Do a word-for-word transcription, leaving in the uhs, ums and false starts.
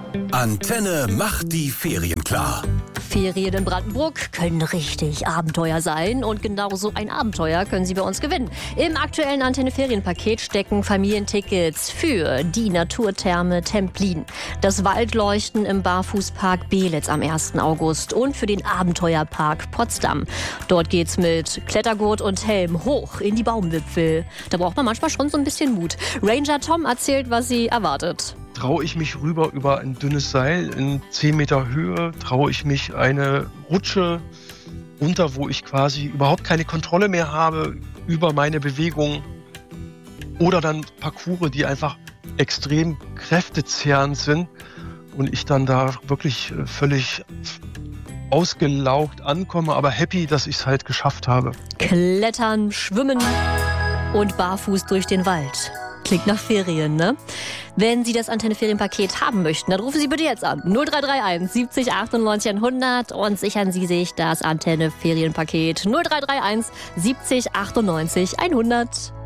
Antenne macht die Ferien klar. Ferien in Brandenburg können richtig Abenteuer sein und genau so ein Abenteuer können Sie bei uns gewinnen. Im aktuellen Antenne-Ferienpaket stecken Familientickets für die Naturtherme Templin, das Waldleuchten im Barfußpark Belitz am ersten August und für den Abenteuerpark Potsdam. Dort geht's mit Klettergurt und Helm hoch in die Baumwipfel. Da braucht man manchmal schon so ein bisschen Mut. Ranger Tom erzählt, was sie erwartet. Traue ich mich rüber über ein dünnes Seil in zehn Meter Höhe? Traue ich mich eine Rutsche runter, wo ich quasi überhaupt keine Kontrolle mehr habe über meine Bewegung? Oder dann Parcours, die einfach extrem kräftezehrend sind und ich dann da wirklich völlig ausgelaugt ankomme, aber happy, dass ich es halt geschafft habe. Klettern, schwimmen und barfuß durch den Wald. Klingt nach Ferien, ne? Wenn Sie das Antenne-Ferienpaket haben möchten, dann rufen Sie bitte jetzt an. null drei drei eins siebzig achtundneunzig hundert und sichern Sie sich das Antenne-Ferienpaket null drei drei eins siebzig achtundneunzig hundert.